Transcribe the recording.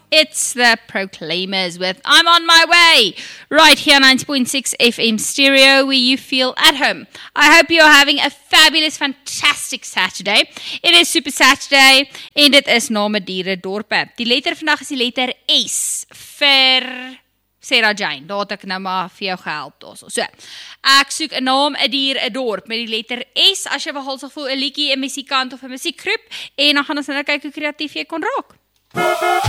It's the Proclaimers with I'm on my way, right here 90.6 FM stereo, where you feel at home. I hope you're having a fabulous, fantastic Saturday. It is Super Saturday en dit is na Madeira dorpe. Die letter vandag is die letter S vir Sarah Jane. Daar het ek nou maar vir jou gehelp daarso. So, ek soek 'n naam, 'n dier, 'n dorp met die letter S as jy behalsig voel 'n liedjie, 'n musiekant of 'n musiekgroep en dan gaan ons nou kyk hoe kreatief jy kon raak.